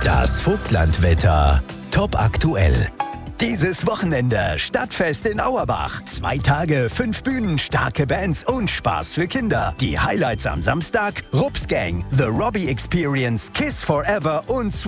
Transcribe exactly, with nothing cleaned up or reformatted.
Das Vogtlandwetter. Top aktuell. Dieses Wochenende Stadtfest in Auerbach. Zwei Tage, fünf Bühnen, starke Bands und Spaß für Kinder. Die Highlights am Samstag: Rups Gang, The Robbie Experience, Kiss Forever und